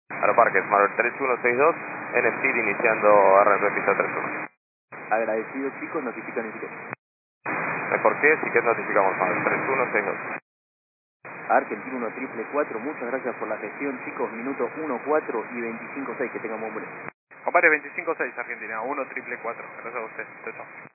Aeroparque Smart 3162, en speed iniciando RP pista 31. Agradecido chicos, notifican etiqueta. ¿Por qué? Si que notificamos Smart 3162. Argentina 1444, muchas gracias por la gestión chicos, minuto 14 y 25.6, que tengan buen vuelo. Compare 25-6 Argentina, 1444. Gracias a usted. Chao, chao.